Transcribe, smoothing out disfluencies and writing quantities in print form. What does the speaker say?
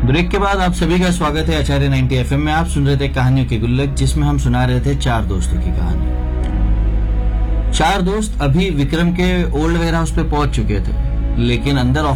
Break के बाद आप सभी का स्वागत है आचार्य 90 FM में। आप सुन रहे थे कहानियों की गुल्लक, जिसमें हम सुना रहे थे 4 दोस्तों की कहानी। 4 दोस्त अभी विक्रम के ओल्ड वेयर हाउस पे पहुंच चुके थे, लेकिन अंदर